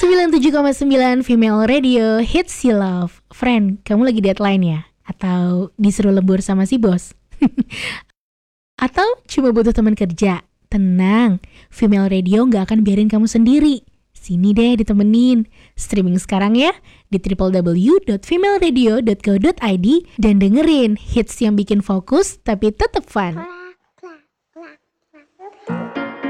97,9 Female Radio Hits You Love. Friend, kamu lagi deadline ya? Atau disuruh lembur sama si bos? Atau cuma butuh teman kerja? Tenang, Female Radio gak akan biarin kamu sendiri. Sini deh ditemenin. Streaming sekarang ya di www.femaleradio.co.id dan dengerin hits yang bikin fokus tapi tetap fun.